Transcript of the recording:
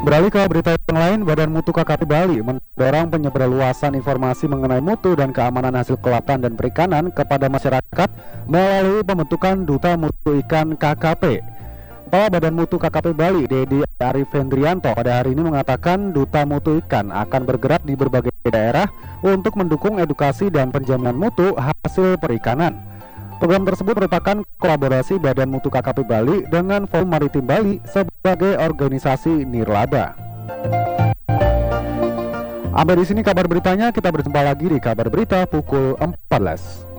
Beralih ke berita yang lain, Badan Mutu KKP Bali mendorong penyebarluasan informasi mengenai mutu dan keamanan hasil kelautan dan perikanan kepada masyarakat melalui pembentukan Duta Mutu Ikan KKP. Kepala Badan Mutu KKP Bali, Dedi Arif Hendrianto, pada hari ini mengatakan Duta Mutu Ikan akan bergerak di berbagai daerah untuk mendukung edukasi dan penjaminan mutu hasil perikanan. Program tersebut merupakan kolaborasi Badan Mutu KKP Bali dengan Forum Maritim Bali sebagai organisasi nirlaba. Sampai di sini kabar beritanya, kita berjumpa lagi di kabar berita pukul 14.